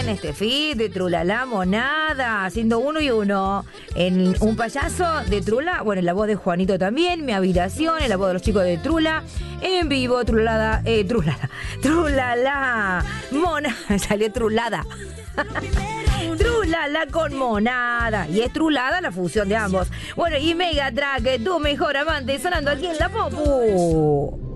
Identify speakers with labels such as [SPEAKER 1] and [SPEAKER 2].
[SPEAKER 1] en este feed de Trulala Monada, haciendo uno y uno. En un payaso de Trula, bueno, en la voz de Juanito también, mi habitación, en la voz de los chicos de Trula, en vivo, Trulala, Mona, me salió Trulada. Trulala con Monada. Y es Trulada la fusión de ambos. Bueno, y Megatrack, tu mejor amante, sonando aquí en La Popu.